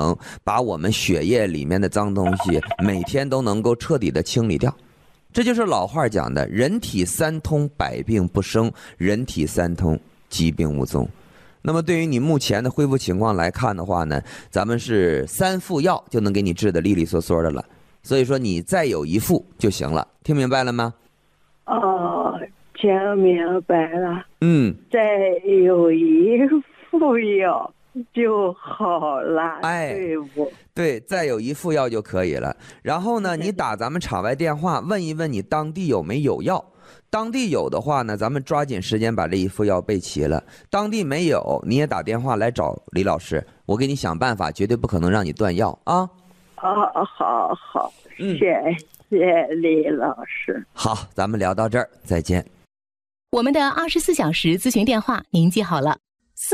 能把我们血液里面的脏东西每天都能够彻底的清理掉。这就是老话讲的人体三通，百病不生，人体三通，疾病无踪。那么对于你目前的恢复情况来看的话呢，咱们是3副药就能给你治得利利索索的了，所以说你再有1副就行了，听明白了吗？ 哦，听明白了。再有1副药就好了。对不？ 对，再有1副药就可以了。然后呢，你打咱们场外电话问一问你当地有没有药，当地有的话呢，咱们抓紧时间把这1副药备齐了。当地没有，你也打电话来找李老师，我给你想办法，绝对不可能让你断药啊。 好，谢谢李老师。 好，咱们聊到这儿，再见。 我们的24小时咨询电话您记好了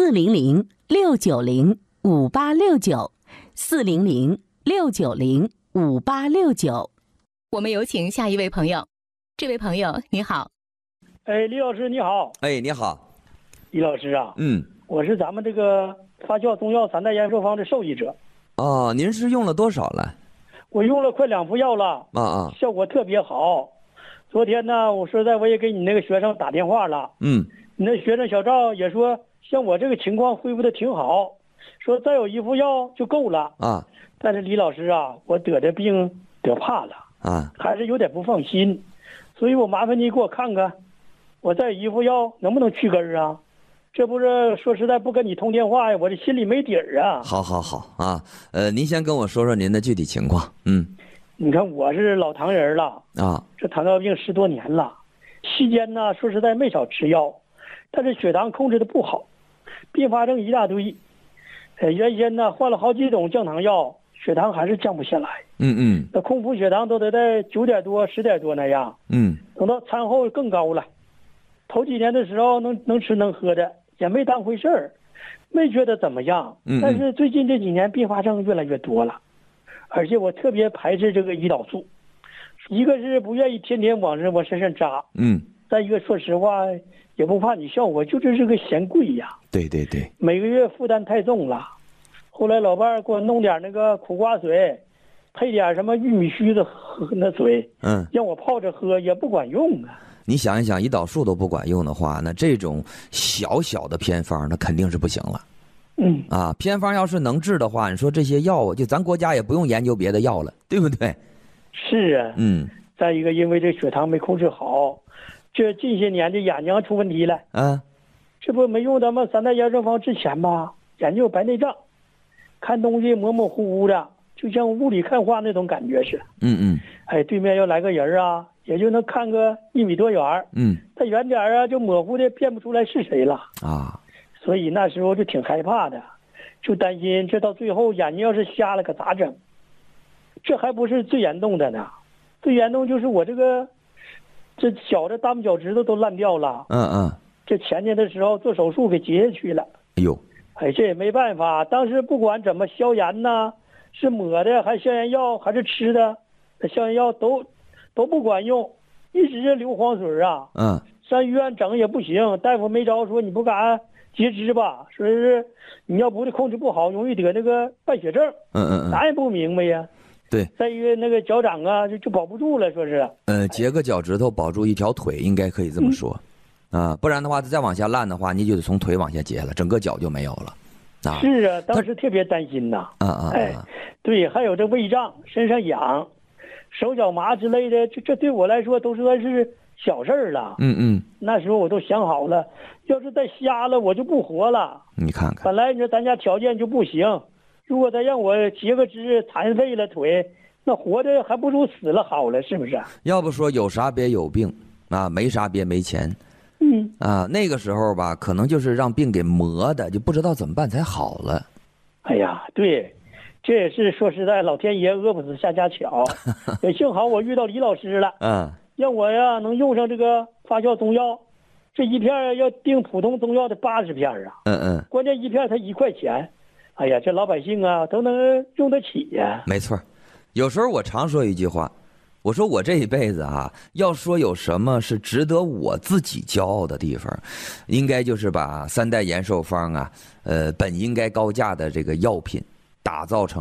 ，400-690-5869，400-690-5869。我们有请下一位朋友。这位朋友你好。 李老师你好。 你好。 李老师啊，我是咱们这个发酵中药3代延寿方的受益者。 哦，您是用了多少了？ 我用了快2副药了。效果特别好。昨天呢，我说我也给你那个学生打电话了。你那学生小赵也说，像我这个情况恢复的挺好，说再有1副药就够了。但是李老师啊，我得这病得怕了还是有点不放心，所以我麻烦你给我看看，我再1副药能不能去根啊？这不是说实在不跟你通电话呀，我这心里没底儿啊。 好啊，您先跟我说说您的具体情况。 你看我是老糖人了这糖尿病10多年了，期间呢说实在没少吃药，但是血糖控制的不好，并发症一大堆。原先呢换了好几种降糖药，血糖还是降不下来。那空腹血糖都得在9点多10点多那样。等到餐后更高了。头几年的时候能吃能喝的，也没当回事儿，没觉得怎么样。但是最近这几年并发症越来越多了，而且我特别排斥这个胰岛素，一个是不愿意天天往我身上扎，再一个说实话也不怕你笑我，就这是个嫌贵呀。 对， 每个月负担太重了。后来老伴儿给我弄点那个苦瓜水，配点什么玉米须子那水，让我泡着喝也不管用啊。 你想一想，胰岛素都不管用的话，那这种小的偏方那肯定是不行了。偏方要是能治的话，你说这些药就咱国家也不用研究别的药了，对不对？ 是啊。再一个因为这血糖没控制好，这近些年这眼睛出问题了。这不没用咱们3代延寿方之前吧，眼睛有白内障，看东西模模糊糊的，就像雾里看花那种感觉似的。对面要来个人啊，也就能看个1米多远。他远点啊，就模糊的辨不出来是谁了所以那时候就挺害怕的，就担心这到最后眼睛要是瞎了可咋整。这还不是最严重的呢，最严重就是我这小的大拇脚趾头都烂掉了。这前年的时候做手术给截下去了。这也没办法，当时不管怎么消炎呢，是抹的还是消炎药还是吃的，消炎药都不管用，一直流黄水上医院整也不行，大夫没招，说你不敢截肢吧，说是你要不是控制不好，容易得那个败血症。咱也不明白呀。 对， 再一个那个脚掌啊就保不住了，说是。 截个脚趾头保住一条腿，应该可以这么说。不然的话再往下烂的话，你就得从腿往下截了，整个脚就没有了。 是啊，当时特别担心呐。对，还有这胃胀、身上痒、手脚麻之类的，这对我来说都算是小事儿了。那时候我都想好了，要是再瞎了我就不活了。 你看看， 本来你说咱家条件就不行，如果再让我截个肢残废了腿，那活着还不如死了好了，是不是？ 要不说有啥别有病没啥别没钱。那个时候吧，可能就是让病给磨的，就不知道怎么办才好了。 对，这也是说实在，老天爷饿不死瞎家巧。也幸好我遇到李老师了，让我呀能用上这个发酵中药，这一片要订普通中药的80片关键一片才1块钱。这老百姓啊都能用得起呀。 没错，有时候我常说一句话，我说我这一辈子要说有什么是值得我自己骄傲的地方，应该就是把3代延寿方本应该高价的这个药品打造成